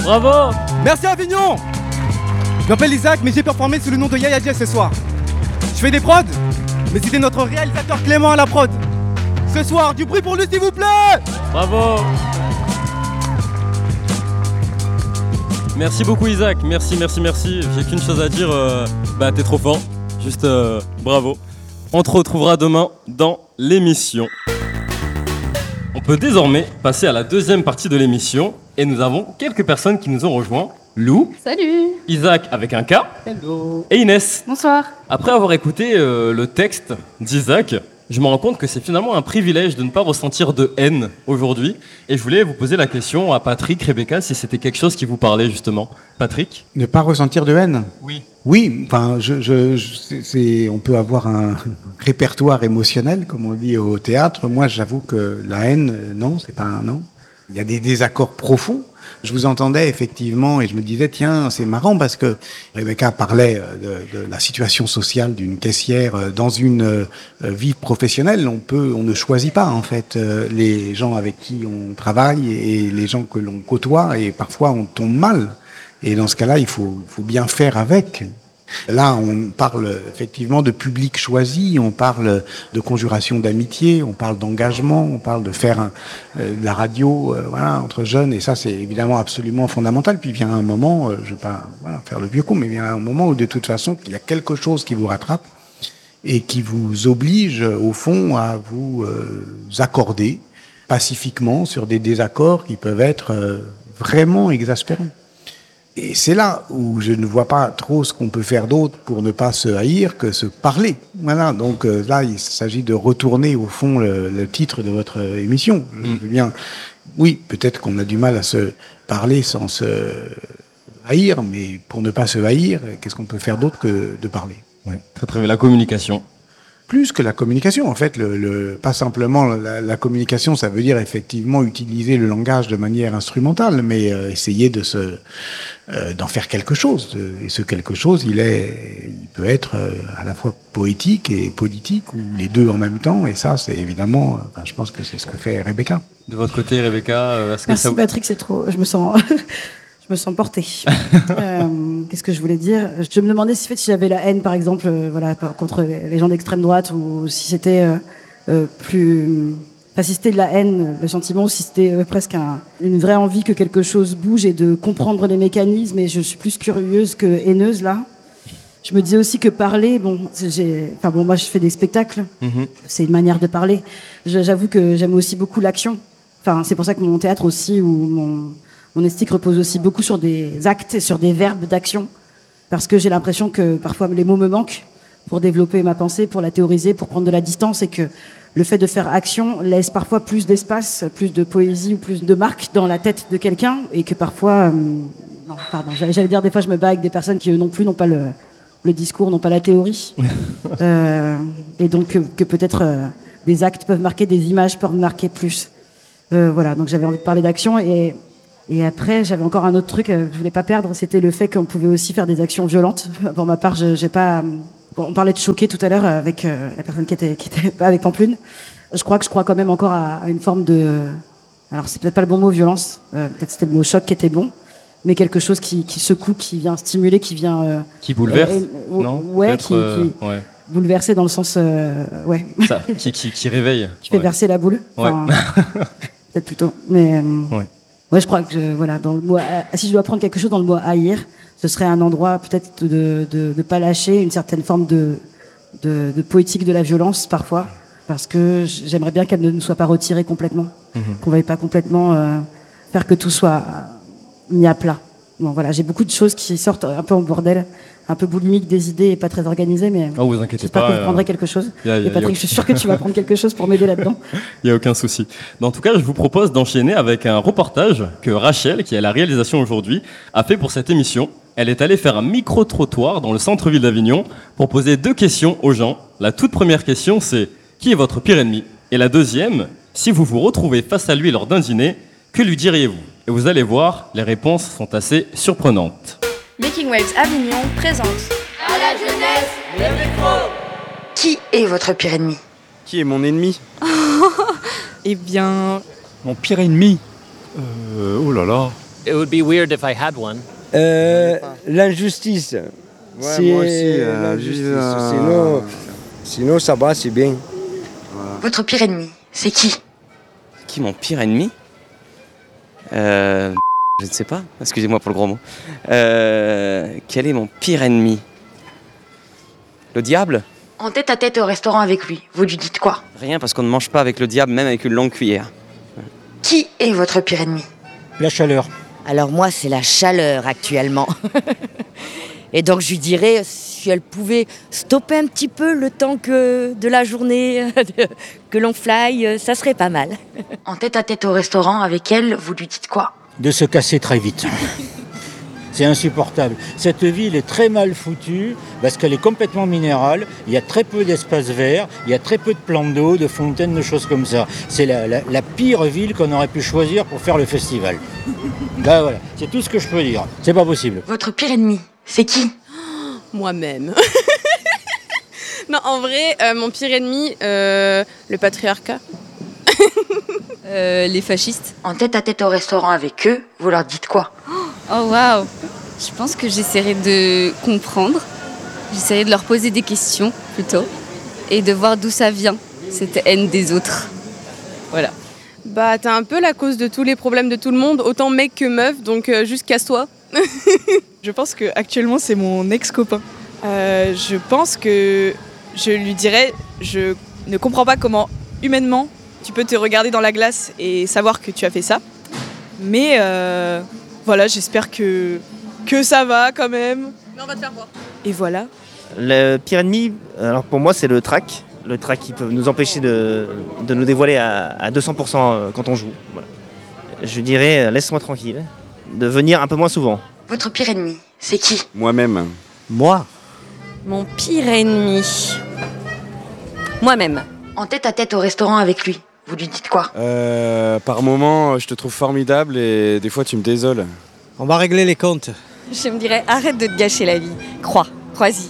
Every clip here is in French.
Bravo. Merci Avignon. Je m'appelle Isaac, mais j'ai performé sous le nom de Yaya Jay ce soir. Je fais des prods, mais c'était notre réalisateur Clément à la prod. Ce soir, du bruit pour lui s'il vous plaît. Bravo. Merci beaucoup Isaac, merci. J'ai qu'une chose à dire, t'es trop fort. Juste bravo. On te retrouvera demain dans l'émission. On peut désormais passer à la deuxième partie de l'émission et nous avons quelques personnes qui nous ont rejoints. Lou. Salut. Isaac avec un K. Hello. Et Inès. Bonsoir. Après avoir écouté le texte d'Isaac, je me rends compte que c'est finalement un privilège de ne pas ressentir de haine aujourd'hui. Et je voulais vous poser la question à Patrick, Rebecca, si c'était quelque chose qui vous parlait justement. Patrick ? Ne pas ressentir de haine ? Oui. Oui, enfin, on peut avoir un répertoire émotionnel, comme on dit au théâtre. Moi, j'avoue que la haine, non, c'est pas un non. Il y a des désaccords profonds. Je vous entendais effectivement et je me disais, tiens, c'est marrant parce que Rebecca parlait de la situation sociale d'une caissière dans une vie professionnelle. On ne choisit pas en fait les gens avec qui on travaille et les gens que l'on côtoie et parfois on tombe mal. Et dans ce cas-là, il faut bien faire avec. Là, on parle effectivement de public choisi, on parle de conjuration d'amitié, on parle d'engagement, on parle de faire de la radio entre jeunes, et ça, c'est évidemment absolument fondamental. Puis vient un moment, je ne vais pas faire le vieux con, mais il vient un moment où de toute façon, il y a quelque chose qui vous rattrape et qui vous oblige, au fond, à vous accorder pacifiquement sur des désaccords qui peuvent être vraiment exaspérants. Et c'est là où je ne vois pas trop ce qu'on peut faire d'autre pour ne pas se haïr que se parler. Voilà, donc là, il s'agit de retourner au fond le titre de votre émission. Oui, peut-être qu'on a du mal à se parler sans se haïr, mais pour ne pas se haïr, qu'est-ce qu'on peut faire d'autre que de parler ? Ouais, très très bien, la communication. Plus que la communication, en fait, pas simplement la communication, ça veut dire effectivement utiliser le langage de manière instrumentale, mais essayer d'en faire quelque chose. Et ce quelque chose, il peut être à la fois poétique et politique, ou les deux en même temps. Et ça, c'est évidemment, je pense que c'est ce que fait Rebecca. De votre côté, Rebecca, est-ce que Merci Patrick, c'est trop. Je me sens portée. Qu'est-ce que je voulais dire ? Je me demandais si j'avais la haine, par exemple, contre les gens d'extrême droite, ou si c'était plus... Enfin, si c'était de la haine, le sentiment, ou si c'était presque une vraie envie que quelque chose bouge et de comprendre les mécanismes. Et je suis plus curieuse que haineuse, là. Je me disais aussi que parler, moi je fais des spectacles, c'est une manière de parler. J'avoue que j'aime aussi beaucoup l'action. Enfin, c'est pour ça que mon théâtre aussi, ou mon esthétique repose aussi beaucoup sur des actes et sur des verbes d'action, parce que j'ai l'impression que parfois les mots me manquent pour développer ma pensée, pour la théoriser, pour prendre de la distance, et que le fait de faire action laisse parfois plus d'espace, plus de poésie ou plus de marque dans la tête de quelqu'un, et que parfois... j'allais dire des fois je me bats avec des personnes qui eux non plus n'ont pas le discours, n'ont pas la théorie. Et donc que peut-être des actes peuvent marquer, des images peuvent marquer plus. Donc j'avais envie de parler d'action, et après, j'avais encore un autre truc que je voulais pas perdre, c'était le fait qu'on pouvait aussi faire des actions violentes. Pour ma part, j'ai pas... on parlait de choquer tout à l'heure avec la personne qui était pas avec Pamplune. Je crois quand même encore à une forme de... Alors, c'est peut-être pas le bon mot, violence. Peut-être c'était le mot choc qui était bon. Mais quelque chose qui secoue, qui vient stimuler, qui vient... qui bouleverse, non ? Ouais, qui bouleverser dans le sens... Ça, qui réveille. Qui fait verser la boule. Enfin, peut-être plutôt. Mais... Ouais, je crois que dans le mot, si je dois prendre quelque chose dans le mot haïr, ce serait un endroit peut-être de pas lâcher une certaine forme de poétique de la violence parfois, parce que j'aimerais bien qu'elle ne nous soit pas retirée complètement, qu'on ne veuille pas complètement faire que tout soit mis à plat. Bon, voilà, j'ai beaucoup de choses qui sortent un peu en bordel, un peu boulimique des idées et pas très organisées, mais vous inquiétez j'espère pas, que vous prendrez quelque chose. Et Patrick, je suis sûr que tu vas prendre quelque chose pour m'aider là-dedans. Il n'y a aucun souci. En tout cas, je vous propose d'enchaîner avec un reportage que Rachel, qui est à la réalisation aujourd'hui, a fait pour cette émission. Elle est allée faire un micro-trottoir dans le centre-ville d'Avignon pour poser 2 questions aux gens. La toute première question, c'est « Qui est votre pire ennemi ?» Et la deuxième, si vous vous retrouvez face à lui lors d'un dîner, que lui diriez-vous ? Et vous allez voir, les réponses sont assez surprenantes. Making Waves Avignon présente À la jeunesse, le micro. Qui est votre pire ennemi ? Qui est mon ennemi ? Eh bien... Mon pire ennemi ? Oh là là. It would be weird if I had one. L'injustice. Ouais, moi aussi, l'injustice. Sinon, ça va, c'est bien. Votre pire ennemi, c'est qui? Qui mon pire ennemi? Je ne sais pas, excusez-moi pour le gros mot. Quel est mon pire ennemi? Le diable? En tête-à-tête au restaurant avec lui, vous lui dites quoi? Rien, parce qu'on ne mange pas avec le diable, même avec une longue cuillère. Qui est votre pire ennemi? La chaleur. Alors moi, c'est la chaleur actuellement. Et donc je lui dirais, si elle pouvait stopper un petit peu le temps que de la journée, que l'on fly, ça serait pas mal. En tête-à-tête au restaurant avec elle, vous lui dites quoi? De se casser très vite. C'est insupportable. Cette ville est très mal foutue parce qu'elle est complètement minérale. Il y a très peu d'espaces verts, il y a très peu de plans d'eau, de fontaines, de choses comme ça. C'est la pire ville qu'on aurait pu choisir pour faire le festival. Là, voilà, c'est tout ce que je peux dire. C'est pas possible. Votre pire ennemi, c'est qui? Moi-même. Non, en vrai, mon pire ennemi, le patriarcat. Les fascistes. En tête-à-tête au restaurant avec eux, vous leur dites quoi? Oh waouh! Je pense que j'essaierai de comprendre, j'essaierai de leur poser des questions plutôt, et de voir d'où ça vient, cette haine des autres. Voilà. Bah, t'es un peu la cause de tous les problèmes de tout le monde, autant mec que meuf, donc juste casse-toi. Je pense que actuellement c'est mon ex-copain. Je pense que je lui dirais, je ne comprends pas comment humainement tu peux te regarder dans la glace et savoir que tu as fait ça. Mais voilà, j'espère que ça va quand même. Mais on va te faire voir. Et voilà. Le pire ennemi, alors pour moi c'est le trac. Le trac qui peut nous empêcher de nous dévoiler à 200% quand on joue. Voilà. Je dirais, laisse-moi tranquille, de venir un peu moins souvent. Votre pire ennemi, c'est qui? Moi-même. Moi? Mon pire ennemi. Moi-même. En tête-à-tête au restaurant avec lui, vous lui dites quoi? Par moments, je te trouve formidable et des fois tu me désoles. On va régler les comptes. Je me dirais, arrête de te gâcher la vie. Crois-y.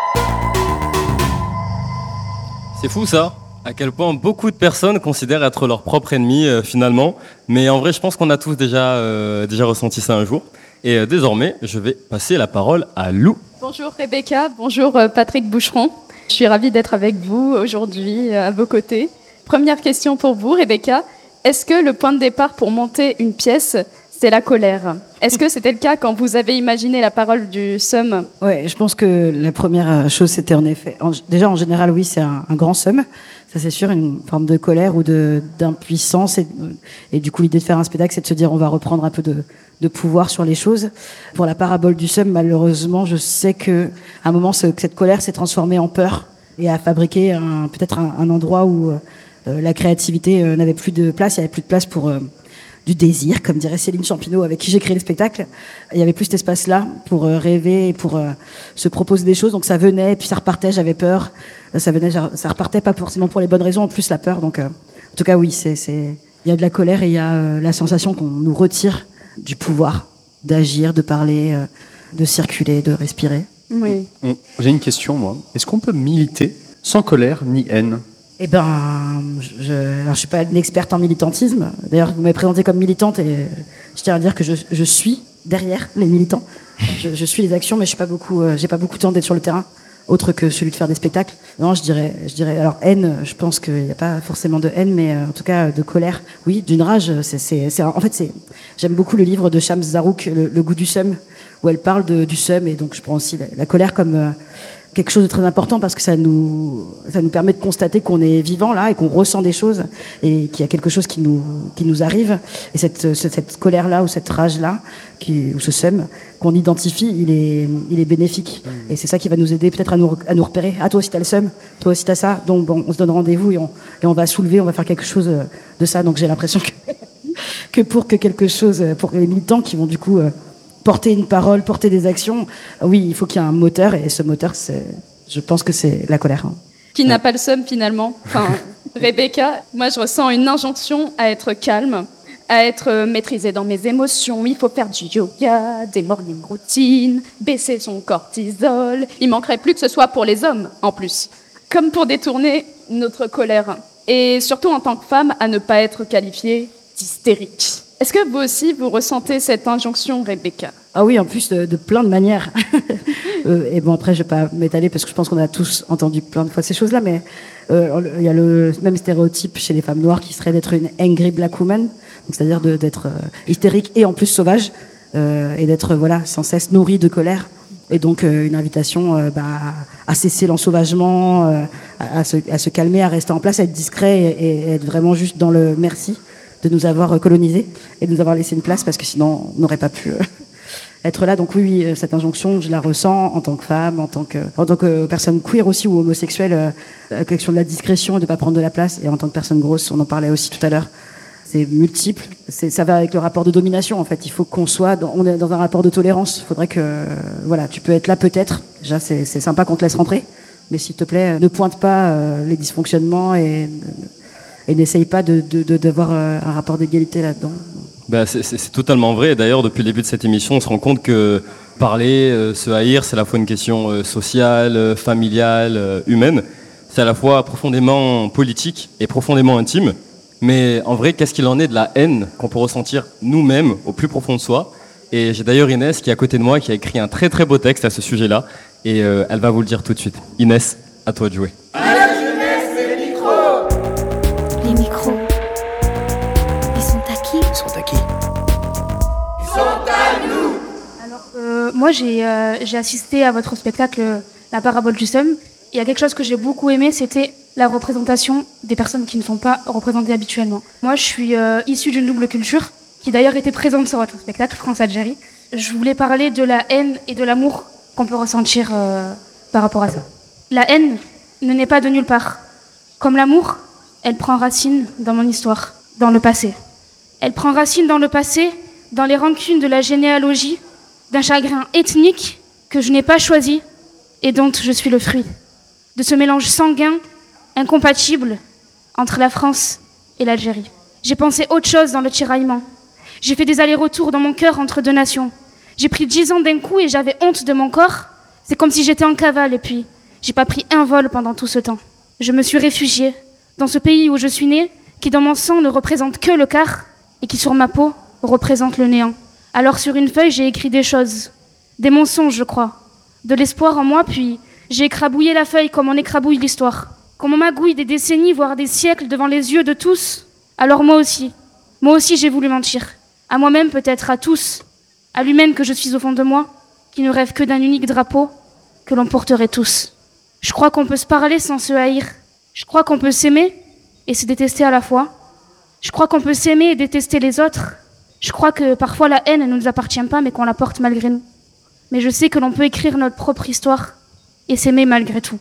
C'est fou ça, à quel point beaucoup de personnes considèrent être leur propre ennemi finalement. Mais en vrai, je pense qu'on a tous déjà ressenti ça un jour. Et désormais, je vais passer la parole à Lou. Bonjour Rebecca, bonjour Patrick Boucheron. Je suis ravie d'être avec vous aujourd'hui à vos côtés. Première question pour vous Rebecca. Est-ce que le point de départ pour monter une pièce, c'est la colère? Est-ce que c'était le cas quand vous avez imaginé la parole du SEUM? Ouais, je pense que la première chose, c'était en effet... déjà, en général, oui, c'est un grand SEUM. Ça, c'est sûr, une forme de colère ou d'impuissance. Et du coup, l'idée de faire un spectacle, c'est de se dire on va reprendre un peu de pouvoir sur les choses. Pour la parabole du SEUM, malheureusement, je sais qu'à un moment, cette colère s'est transformée en peur et a fabriqué peut-être un endroit où la créativité n'avait plus de place. Il n'y avait plus de place pour... du désir, comme dirait Céline Champineau, avec qui j'ai créé le spectacle. Il y avait plus cet espace-là pour rêver et pour se proposer des choses. Donc ça venait, et puis ça repartait, j'avais peur. Ça repartait pas forcément pour les bonnes raisons, en plus la peur. Donc, en tout cas, oui, il y a de la colère et il y a la sensation qu'on nous retire du pouvoir d'agir, de parler, de circuler, de respirer. Oui. J'ai une question, moi. Est-ce qu'on peut militer sans colère ni haine? Eh ben, alors je suis pas une experte en militantisme. D'ailleurs, vous m'avez présentée comme militante et je tiens à dire que je suis derrière les militants. Je suis les actions, mais j'ai pas beaucoup de temps d'être sur le terrain, autre que celui de faire des spectacles. Non, je dirais, alors haine, je pense qu'il n'y a pas forcément de haine, mais en tout cas de colère, oui, d'une rage. J'aime beaucoup le livre de Shams Zarouk, le goût du seum, où elle parle du seum, et donc je prends aussi la colère comme quelque chose de très important parce que ça nous permet de constater qu'on est vivant là et qu'on ressent des choses et qu'il y a quelque chose qui nous arrive. Et cette colère là ou cette rage là ou ce seum qu'on identifie, il est bénéfique. Et c'est ça qui va nous aider peut-être à nous repérer. Ah, toi aussi t'as le seum, toi aussi t'as ça. Donc bon, on se donne rendez-vous et on va soulever, on va faire quelque chose de ça. Donc j'ai l'impression que pour les militants qui vont du coup porter une parole, porter des actions, oui, il faut qu'il y ait un moteur, et ce moteur, je pense que c'est la colère. Qui n'a pas le seum finalement? Enfin, Rebecca, moi je ressens une injonction à être calme, à être maîtrisée dans mes émotions. Il faut faire du yoga, des morning routines, baisser son cortisol. Il manquerait plus que ce soit pour les hommes, en plus. Comme pour détourner notre colère. Et surtout en tant que femme, à ne pas être qualifiée d'hystérique. Est-ce que vous aussi, vous ressentez cette injonction, Rebecca? Ah oui, en plus de plein de manières. Et bon, après, je vais pas m'étaler parce que je pense qu'on a tous entendu plein de fois ces choses-là, mais il y a le même stéréotype chez les femmes noires qui serait d'être une angry black woman, donc c'est-à-dire d'être hystérique et en plus sauvage, et d'être sans cesse nourrie de colère. Et donc une invitation à cesser l'ensauvagement, à se calmer, à rester en place, à être discret et être vraiment juste dans le merci de nous avoir colonisés et de nous avoir laissé une place, parce que sinon on n'aurait pas pu être là. Donc oui, cette injonction, je la ressens en tant que femme, en tant que personne queer aussi ou homosexuelle, la question de la discrétion et de ne pas prendre de la place, et en tant que personne grosse, on en parlait aussi tout à l'heure. C'est multiple, ça va avec le rapport de domination en fait. Il faut qu'on soit, on est dans un rapport de tolérance. Il faudrait que, tu peux être là peut-être. Déjà c'est sympa qu'on te laisse rentrer, mais s'il te plaît, ne pointe pas les dysfonctionnements et n'essaye pas d'avoir un rapport d'égalité là-dedans. C'est totalement vrai. D'ailleurs, depuis le début de cette émission, on se rend compte que parler, se haïr, c'est à la fois une question sociale, familiale, humaine. C'est à la fois profondément politique et profondément intime. Mais en vrai, qu'est-ce qu'il en est de la haine qu'on peut ressentir nous-mêmes au plus profond de soi? Et j'ai d'ailleurs Inès qui est à côté de moi, qui a écrit un très très beau texte à ce sujet-là. Et elle va vous le dire tout de suite. Inès, à toi de jouer. À la jeunesse, les micros. Les micros. Ils sont à qui? Ils sont à qui? Ils sont à nous. Alors, moi, j'ai assisté à votre spectacle La parabole du seum. Il y a quelque chose que j'ai beaucoup aimé, c'était la représentation des personnes qui ne sont pas représentées habituellement. Moi, je suis issue d'une double culture, qui d'ailleurs était présente sur votre spectacle, France-Algérie. Je voulais parler de la haine et de l'amour qu'on peut ressentir par rapport à ça. La haine ne naît pas de nulle part. Comme l'amour, elle prend racine dans mon histoire, dans le passé. Elle prend racine dans le passé, dans les rancunes de la généalogie, d'un chagrin ethnique que je n'ai pas choisi et dont je suis le fruit. De ce mélange sanguin, incompatible, entre la France et l'Algérie. J'ai pensé autre chose dans le tiraillement. J'ai fait des allers-retours dans mon cœur entre deux nations. J'ai pris 10 ans d'un coup et j'avais honte de mon corps. C'est comme si j'étais en cavale et puis j'ai pas pris un vol pendant tout ce temps. Je me suis réfugiée dans ce pays où je suis née, qui dans mon sang ne représente que le quart et qui sur ma peau représente le néant. Alors sur une feuille, j'ai écrit des choses, des mensonges je crois, de l'espoir en moi, puis j'ai écrabouillé la feuille comme on écrabouille l'histoire. Comme on magouille des décennies, voire des siècles devant les yeux de tous. Alors moi aussi j'ai voulu mentir. À moi-même peut-être, à tous. À l'humaine que je suis au fond de moi, qui ne rêve que d'un unique drapeau que l'on porterait tous. Je crois qu'on peut se parler sans se haïr. Je crois qu'on peut s'aimer et se détester à la fois. Je crois qu'on peut s'aimer et détester les autres. Je crois que parfois la haine ne nous appartient pas, mais qu'on la porte malgré nous. Mais je sais que l'on peut écrire notre propre histoire et s'aimer malgré tout.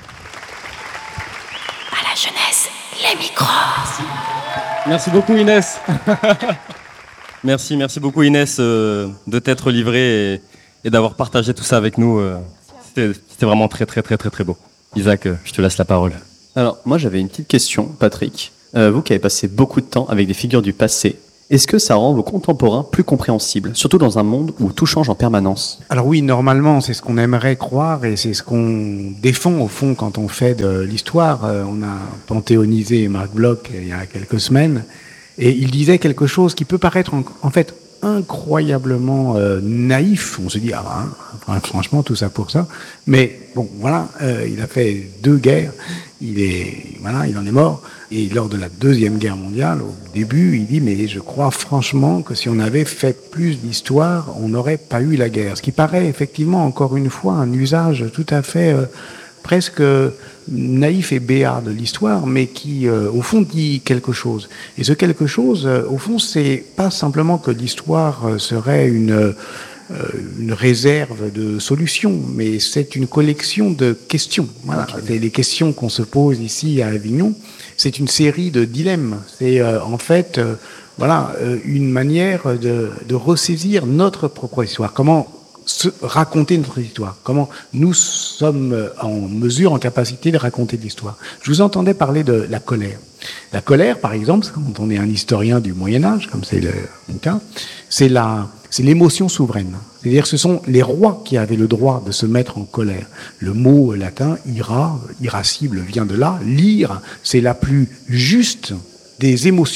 À la jeunesse, les micros. Merci beaucoup Inès. Merci beaucoup Inès de t'être livrée et d'avoir partagé tout ça avec nous. C'était vraiment très beau. Isaac, je te laisse la parole. Alors, moi j'avais une petite question, Patrick. Vous qui avez passé beaucoup de temps avec des figures du passé, est-ce que ça rend vos contemporains plus compréhensibles, surtout dans un monde où tout change en permanence? Alors oui, normalement, c'est ce qu'on aimerait croire et c'est ce qu'on défend au fond quand on fait de l'histoire. On a panthéonisé Marc Bloch il y a quelques semaines et il disait quelque chose qui peut paraître en fait incroyablement naïf. On se dit, franchement, tout ça pour ça. Mais bon, voilà, il a fait 2 guerres, il en est mort. Et lors de la Deuxième Guerre mondiale, au début, il dit, mais je crois franchement que si on avait fait plus d'histoire, on n'aurait pas eu la guerre. Ce qui paraît effectivement, encore une fois, un usage tout à fait presque naïf et béat de l'histoire, mais qui, au fond, dit quelque chose. Et ce quelque chose, au fond, c'est pas simplement que l'histoire serait une réserve de solutions, mais c'est une collection de questions. Voilà, c'est les questions qu'on se pose ici à Avignon. C'est une série de dilemmes. C'est en fait, une manière de ressaisir notre propre histoire. Comment raconter notre histoire? Comment nous sommes en mesure, en capacité de raconter de l'histoire? Je vous entendais parler de la colère. La colère, par exemple, quand on est un historien du Moyen-Âge, comme c'est mon cas, c'est l'émotion souveraine. C'est-à-dire que ce sont les rois qui avaient le droit de se mettre en colère. Le mot latin, irascible, vient de là. L'ire, c'est la plus juste des émotions.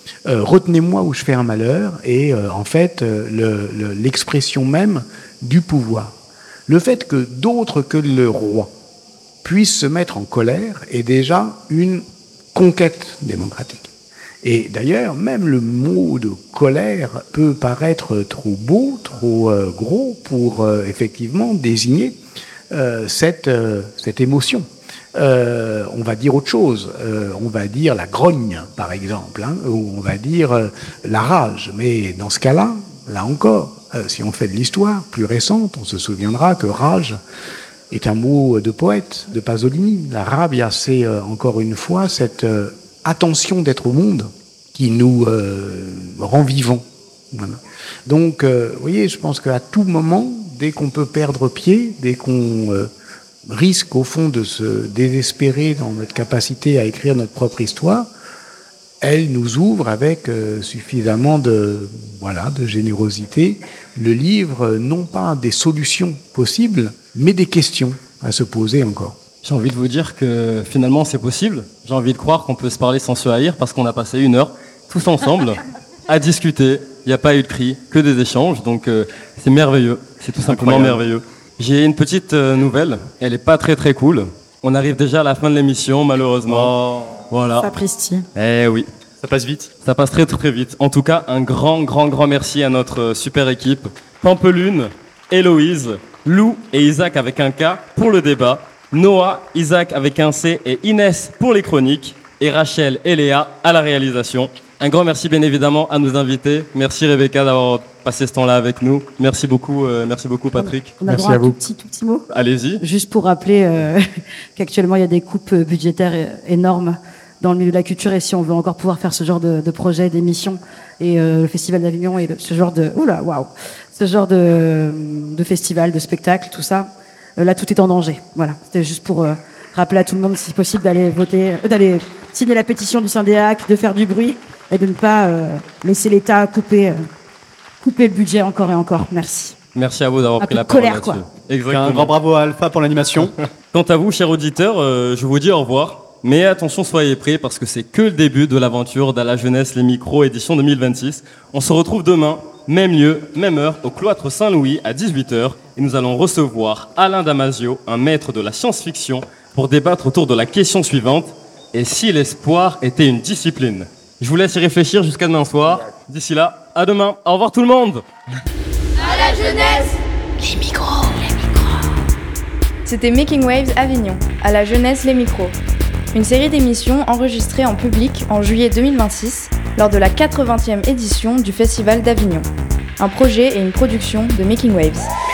retenez-moi ou je fais un malheur, et en fait l'expression même du pouvoir. Le fait que d'autres que le roi puissent se mettre en colère est déjà une conquête démocratique. Et d'ailleurs, même le mot de colère peut paraître trop beau, trop gros pour effectivement désigner cette émotion. On va dire autre chose. On va dire la grogne, par exemple, ou on va dire la rage. Mais dans ce cas-là, là encore, si on fait de l'histoire plus récente, on se souviendra que rage est un mot de poète, de Pasolini. La rabbia, c'est encore une fois cette attention d'être au monde qui nous rend vivants. Voilà. Donc, vous voyez, je pense qu'à tout moment, dès qu'on peut perdre pied, dès qu'on risque au fond de se désespérer dans notre capacité à écrire notre propre histoire, elle nous ouvre avec suffisamment de générosité le livre, non pas des solutions possibles, mais des questions à se poser encore. J'ai envie de vous dire que finalement c'est possible. J'ai envie de croire qu'on peut se parler sans se haïr parce qu'on a passé 1 heure tous ensemble à discuter. Il n'y a pas eu de cris, que des échanges. Donc c'est merveilleux. C'est tout simplement merveilleux. J'ai une petite nouvelle. Elle n'est pas très très cool. On arrive déjà à la fin de l'émission, malheureusement. Oh. Voilà. Sapristi. Eh oui. Ça passe vite. Ça passe très très vite. En tout cas, un grand merci à notre super équipe. Pampelune, Héloïse, Lou et Isaac avec un K pour le débat. Noah, Isaac avec un C et Inès pour les chroniques. Et Rachel et Léa à la réalisation. Un grand merci bien évidemment à nos invités. Merci Rebecca d'avoir passé ce temps-là avec nous. Merci beaucoup Patrick. On a droit à un tout petit mot. Allez-y. Juste pour rappeler qu'actuellement il y a des coupes budgétaires énormes dans le milieu de la culture, et si on veut encore pouvoir faire ce genre de projet, d'émission, et le Festival d'Avignon et ce genre de festival, de spectacle, tout ça, là tout est en danger. Voilà, c'était juste pour rappeler à tout le monde, si possible, d'aller voter, d'aller signer la pétition du Syndéac, de faire du bruit et de ne pas laisser l'État couper le budget encore et encore. Merci. Merci à vous d'avoir pris la parole là-dessus. Exactement. Un grand bravo à Alpha pour l'animation. Quant à vous, chers auditeurs, je vous dis au revoir. Mais attention, soyez prêts parce que c'est que le début de l'aventure d'À la jeunesse, les micros, édition 2026. On se retrouve demain, même lieu, même heure, au cloître Saint-Louis à 18h. Et nous allons recevoir Alain Damasio, un maître de la science-fiction, pour débattre autour de la question suivante. Et si l'espoir était une discipline? Je vous laisse y réfléchir jusqu'à demain soir. D'ici là, à demain. Au revoir tout le monde. À la jeunesse, les micros. C'était Making Waves Avignon, à la jeunesse les micros. Une série d'émissions enregistrées en public en juillet 2026 lors de la 80e édition du Festival d'Avignon. Un projet et une production de Making Waves.